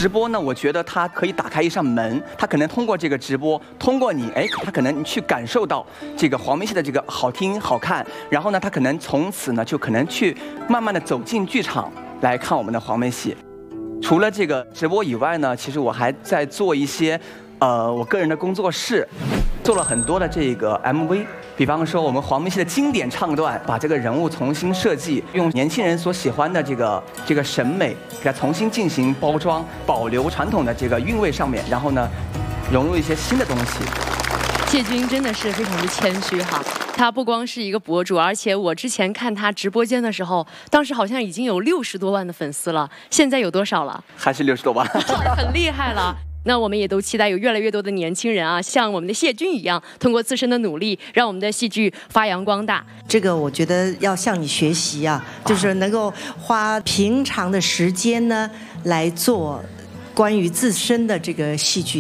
直播呢，我觉得它可以打开一扇门，它可能通过这个直播，通过你，它可能去感受到这个黄梅戏的这个好听好看，然后呢，他可能从此呢就可能去慢慢的走进剧场来看我们的黄梅戏。除了这个直播以外呢，其实我还在做一些我个人的工作室，做了很多的这个 MV。比方说我们黄梅戏的经典唱段，把这个人物重新设计，用年轻人所喜欢的这个审美，给它重新进行包装，保留传统的这个韵味上面，然后呢，融入一些新的东西。 谢军真的是非常的谦虚哈，他不光是一个博主，而且我之前看他直播间的时候，当时好像已经有60多万的粉丝了，现在有多少了？ 还是60多万， 很厉害了。那我们也都期待有越来越多的年轻人啊，像我们的谢军一样，通过自身的努力，让我们的戏剧发扬光大。 这个我觉得要向你学习啊，就是能够花平常的时间呢来做关于自身的这个戏剧。